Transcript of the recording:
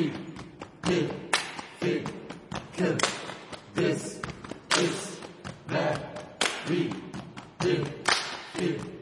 we live, fit, kill. This is that we live, fit.